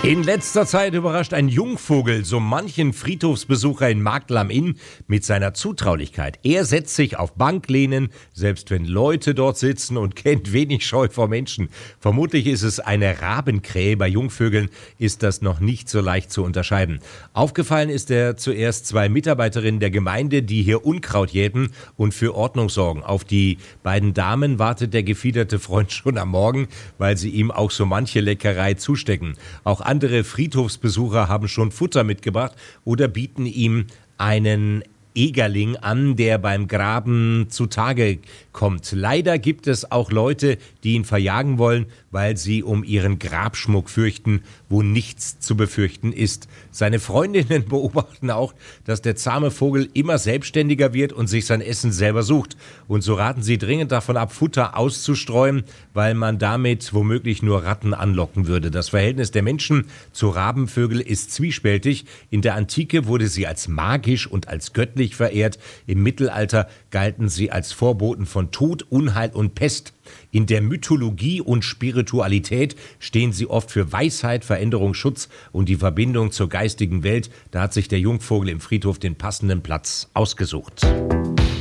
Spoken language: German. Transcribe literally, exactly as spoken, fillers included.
In letzter Zeit überrascht ein Jungvogel so manchen Friedhofsbesucher in Marktl am Inn mit seiner Zutraulichkeit. Er setzt sich auf Banklehnen, selbst wenn Leute dort sitzen, und kennt wenig Scheu vor Menschen. Vermutlich ist es eine Rabenkrähe. Bei Jungvögeln ist das noch nicht so leicht zu unterscheiden. Aufgefallen ist er zuerst zwei Mitarbeiterinnen der Gemeinde, die hier Unkraut jäten und für Ordnung sorgen. Auf die beiden Damen wartet der gefiederte Freund schon am Morgen, weil sie ihm auch so manche Leckerei zustecken. Auch andere Friedhofsbesucher haben schon Futter mitgebracht oder bieten ihm einen Egerling an, der beim Graben zutage kommt. Leider gibt es auch Leute, die ihn verjagen wollen, weil sie um ihren Grabschmuck fürchten, wo nichts zu befürchten ist. Seine Freundinnen beobachten auch, dass der zahme Vogel immer selbstständiger wird und sich sein Essen selber sucht. Und so raten sie dringend davon ab, Futter auszustreuen, weil man damit womöglich nur Ratten anlocken würde. Das Verhältnis der Menschen zu Rabenvögel ist zwiespältig. In der Antike wurde sie als magisch und als göttlich verehrt. Im Mittelalter galten sie als Vorboten von Tod, Unheil und Pest. In der Mythologie und Spiritualität stehen sie oft für Weisheit, Veränderung, Schutz und die Verbindung zur geistigen Welt. Da hat sich der Jungvogel im Friedhof den passenden Platz ausgesucht.